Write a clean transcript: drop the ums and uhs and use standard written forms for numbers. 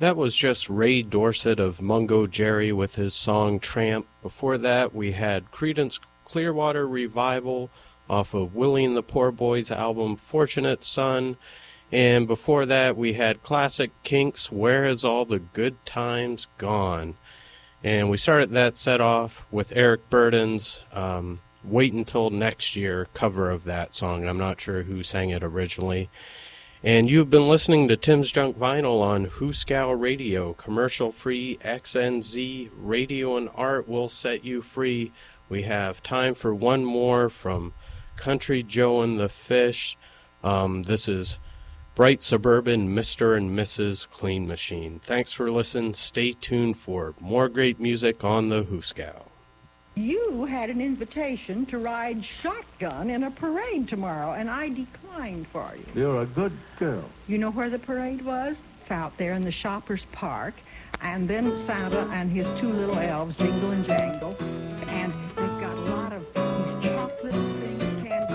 That was just Ray Dorset of Mungo Jerry with his song Tramp. Before that, we had Creedence Clearwater Revival off of Willie and the Poor Boys album Fortunate Son. And before that, we had classic Kinks, Where Has All the Good Times Gone? And we started that set off with Eric Burdon's Wait Until Next Year cover of that song. I'm not sure who sang it originally. And you've been listening to Tim's Junk Vinyl on Hooskow Radio, commercial-free XNZ, radio and art will set you free. We have time for one more from Country Joe and the Fish. This is Bright Suburban Mr. and Mrs. Clean Machine. Thanks for listening. Stay tuned for more great music on the Hooskow. You had an invitation to ride shotgun in a parade tomorrow, and I declined for you. You're a good girl. You know where the parade was? It's out there in the Shoppers Park, and then Santa and his two little elves jingle and jangle.